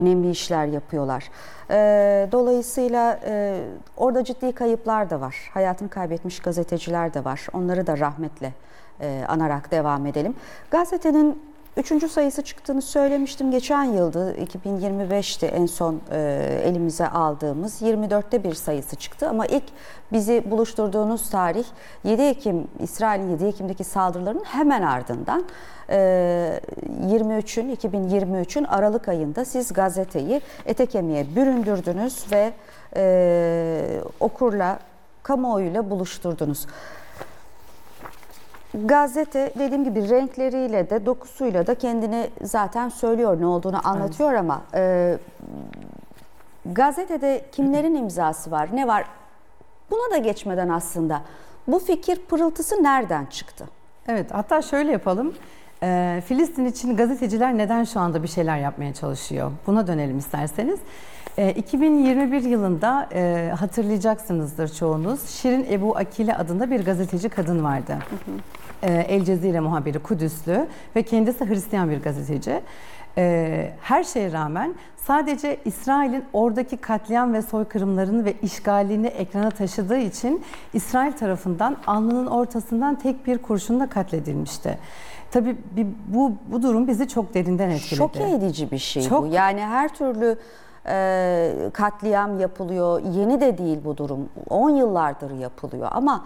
önemli işler yapıyorlar. Dolayısıyla orada ciddi kayıplar da var. Hayatını kaybetmiş gazeteciler de var. Onları da rahmetle anarak devam edelim. Gazetenin 3. sayısı çıktığını söylemiştim. Geçen yıldı, 2025'ti en son elimize aldığımız. 24'te bir sayısı çıktı ama ilk bizi buluşturduğunuz tarih 7 Ekim, İsrail'in 7 Ekim'deki saldırılarının hemen ardından 2023'ün Aralık ayında siz gazeteyi ete kemiğe büründürdünüz ve okurla, kamuoyuyla buluşturdunuz. Gazete dediğim gibi renkleriyle de dokusuyla da kendini zaten söylüyor, ne olduğunu anlatıyor ama gazetede kimlerin imzası var, ne var? Buna da geçmeden aslında bu fikir pırıltısı nereden çıktı? Evet, hatta şöyle yapalım. Filistin için gazeteciler neden şu anda bir şeyler yapmaya çalışıyor? Buna dönelim isterseniz. 2021 yılında hatırlayacaksınızdır çoğunuz. Şirin Ebu Akile adında bir gazeteci kadın vardı. El Cezire muhabiri, Kudüslü ve kendisi Hristiyan bir gazeteci. Her şeye rağmen sadece İsrail'in oradaki katliam ve soykırımlarını ve işgalini ekrana taşıdığı için İsrail tarafından alnının ortasından tek bir kurşunla katledilmişti. Tabii bu durum bizi çok derinden etkiledi. Şok edici bir şey bu. Yani her türlü katliam yapılıyor. Yeni de değil bu durum. 10 yıllardır yapılıyor ama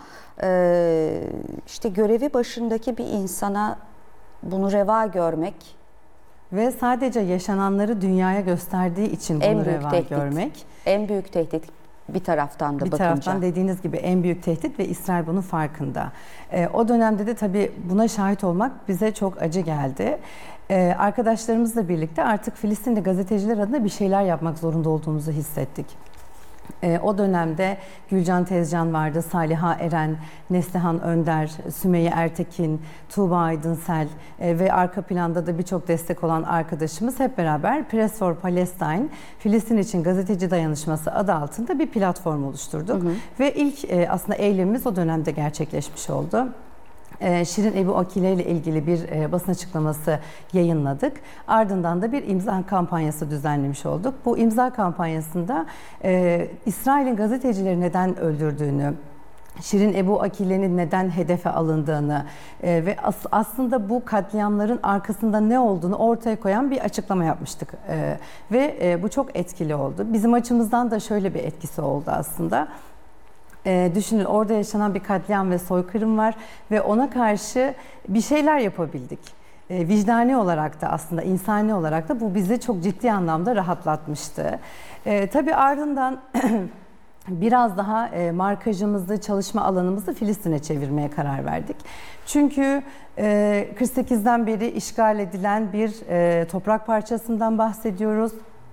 işte görevi başındaki bir insana bunu reva görmek ve sadece yaşananları dünyaya gösterdiği için bunu reva görmek. En büyük tehdit bir taraftan da bir bakınca. taraftan dediğiniz gibi en büyük tehdit ve İsrail bunun farkında. O dönemde de tabii buna şahit olmak bize çok acı geldi. Arkadaşlarımızla birlikte artık Filistinli gazeteciler adına bir şeyler yapmak zorunda olduğumuzu hissettik. O dönemde Gülcan Tezcan vardı, Saliha Eren, Neslihan Önder, Sümeyye Ertekin, Tuğba Aydınsel ve arka planda da birçok destek olan arkadaşımız hep beraber Press for Palestine, Filistin için Gazeteci Dayanışması adı altında bir platform oluşturduk. Ve ilk aslında eylemimiz o dönemde gerçekleşmiş oldu. Şirin Ebu Akile ile ilgili bir basın açıklaması yayınladık. Ardından da bir imza kampanyası düzenlemiş olduk. Bu imza kampanyasında İsrail'in gazetecileri neden öldürdüğünü, Şirin Ebu Akile'nin neden hedefe alındığını ve aslında bu katliamların arkasında ne olduğunu ortaya koyan bir açıklama yapmıştık. Ve bu çok etkili oldu. Bizim açımızdan da şöyle bir etkisi oldu aslında. Düşünün, orada yaşanan bir katliam ve soykırım var ve ona karşı bir şeyler yapabildik. Vicdani olarak da aslında insani olarak da bu bizi çok ciddi anlamda rahatlatmıştı. Tabii ardından biraz daha markajımızı, çalışma alanımızı Filistin'e çevirmeye karar verdik. Çünkü 48'den beri işgal edilen bir toprak parçasından bahsediyoruz.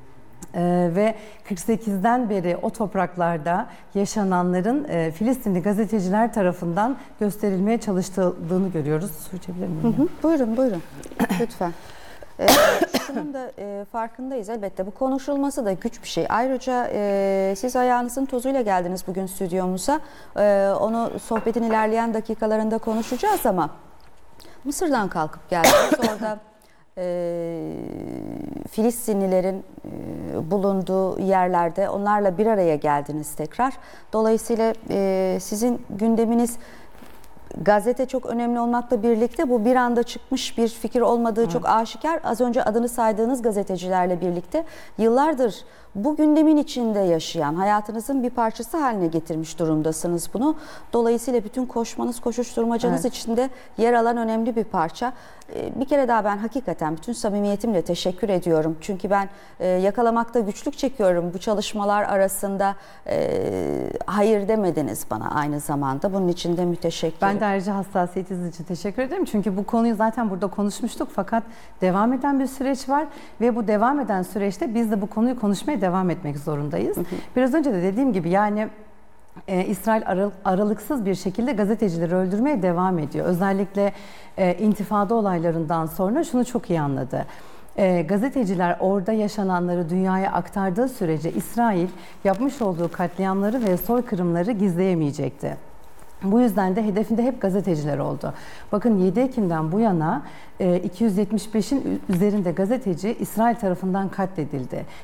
Ve 48'den beri o topraklarda yaşananların Filistinli gazeteciler tarafından gösterilmeye çalışıldığını görüyoruz. Söyleyebilir miyim? Buyurun. Lütfen. Şunun da farkındayız elbette. Bu konuşulması da güç bir şey. Ayrıca siz ayağınızın tozuyla geldiniz bugün stüdyomuza. Onu sohbetin ilerleyen dakikalarında konuşacağız ama Mısır'dan kalkıp geldiniz. Orada Filistinlilerin bulunduğu yerlerde onlarla bir araya geldiniz tekrar. Dolayısıyla sizin gündeminiz gazete çok önemli olmakla birlikte bu bir anda çıkmış bir fikir olmadığı çok aşikar. Az önce adını saydığınız gazetecilerle birlikte yıllardır bu gündemin içinde yaşayan, hayatınızın bir parçası haline getirmiş durumdasınız bunu. Dolayısıyla bütün koşmanız, koşuşturmacanız içinde yer alan önemli bir parça. Bir kere daha ben hakikaten bütün samimiyetimle teşekkür ediyorum. Çünkü ben yakalamakta güçlük çekiyorum. Bu çalışmalar arasında hayır demediniz bana aynı zamanda. Bunun için de müteşekkirim. Ben de ayrıca hassasiyetiniz için teşekkür ederim. Çünkü bu konuyu zaten burada konuşmuştuk fakat devam eden bir süreç var ve bu devam eden süreçte biz de bu konuyu konuşmaya devam etmek zorundayız. Biraz önce de dediğim gibi yani İsrail aralıksız bir şekilde gazetecileri öldürmeye devam ediyor. Özellikle intifada olaylarından sonra şunu çok iyi anladı. Gazeteciler orada yaşananları dünyaya aktardığı sürece İsrail yapmış olduğu katliamları ve soykırımları gizleyemeyecekti. Bu yüzden de hedefinde hep gazeteciler oldu. Bakın 7 Ekim'den bu yana 275'in üzerinde gazeteci İsrail tarafından katledildi.